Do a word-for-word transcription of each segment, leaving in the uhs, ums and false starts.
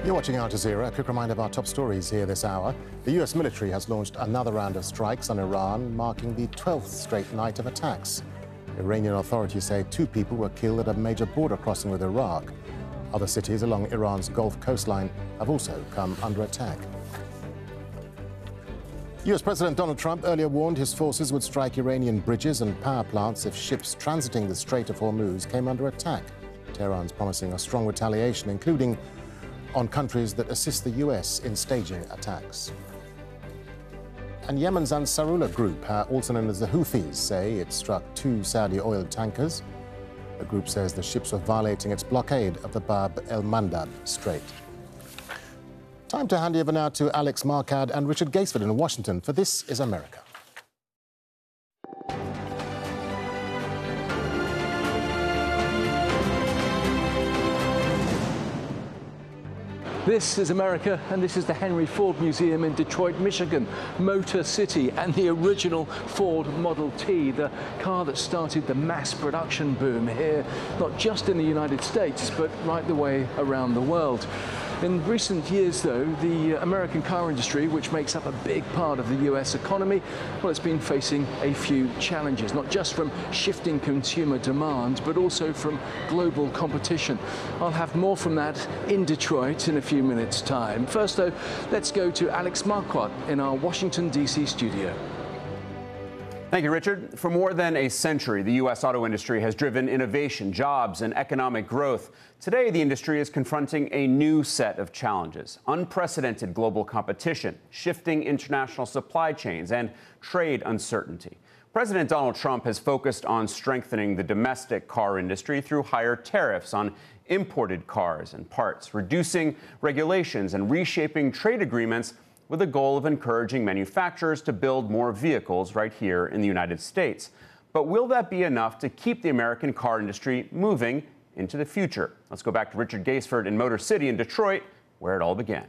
You're watching Al Jazeera. A quick reminder of our top stories here this hour. The U S military has launched another round of strikes on Iran, marking the twelfth straight night of attacks. Iranian authorities say two people were killed at a major border crossing with Iraq. Other cities along Iran's Gulf coastline have also come under attack. U S President Donald Trump earlier warned his forces would strike Iranian bridges and power plants if ships transiting the Strait of Hormuz came under attack. Tehran's promising a strong retaliation, including on countries that assist the U S in staging attacks. And Yemen's Ansarullah group, also known as the Houthis, say it struck two Saudi oil tankers. The group says the ships were violating its blockade of the Bab el-Mandab Strait. Time to hand over now to Alex Marcad and Richard Gaisford in Washington for This is America. This is America, and this is the Henry Ford Museum in Detroit, Michigan, Motor City, and the original Ford Model T, the car that started the mass production boom here, not just in the United States, but right the way around the world. In recent years, though, the American car industry, which makes up a big part of the U S economy, well, it's been facing a few challenges, not just from shifting consumer demand, but also from global competition. I'll have more from that in Detroit in a few minutes' time. First, though, let's go to Alex Marquardt in our Washington, D C studio. Thank you, Richard. For more than a century, the U S auto industry has driven innovation, jobs, and economic growth. Today, the industry is confronting a new set of challenges: unprecedented global competition, shifting international supply chains, and trade uncertainty. President Donald Trump has focused on strengthening the domestic car industry through higher tariffs on imported cars and parts, reducing regulations, and reshaping trade agreements with the goal of encouraging manufacturers to build more vehicles right here in the United States. But will that be enough to keep the American car industry moving into the future? Let's go back to Richard Gaisford in Motor City in Detroit, where it all began.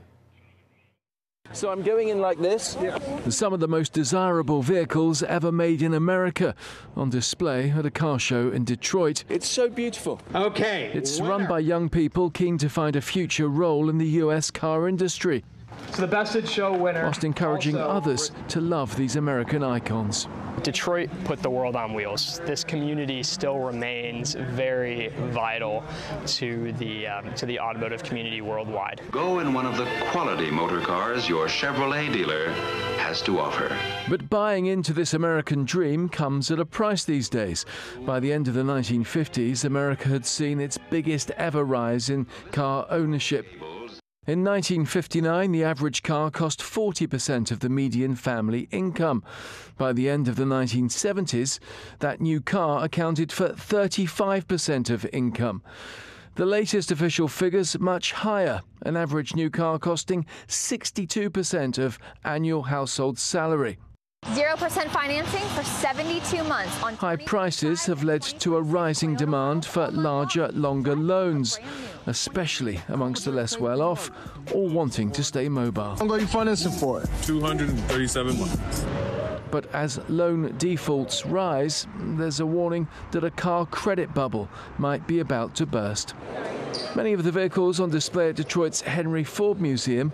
So I'm going in like this. Yeah. Some of the most desirable vehicles ever made in America on display at a car show in Detroit. It's so beautiful. Okay. It's winner. run by young people keen to find a future role in the U S car industry, So the Best in Show winner. whilst encouraging also, others to love these American icons. Detroit put the world on wheels. This community still remains very vital to the um, to the automotive community worldwide. Go in one of the quality motor cars your Chevrolet dealer has to offer. But buying into this American dream comes at a price these days. By the end of the nineteen fifties, America had seen its biggest ever rise in car ownership. In nineteen fifty-nine, the average car cost forty percent of the median family income. By the end of the nineteen seventies, that new car accounted for thirty-five percent of income. The latest official figures much higher, an average new car costing sixty-two percent of annual household salary. zero percent financing for seventy-two months. On High prices have led to a rising demand for larger, longer loans, especially amongst the less well-off, all wanting to stay mobile. How long are you financing for? two hundred thirty-seven months. But as loan defaults rise, there's a warning that a car credit bubble might be about to burst. Many of the vehicles on display at Detroit's Henry Ford Museum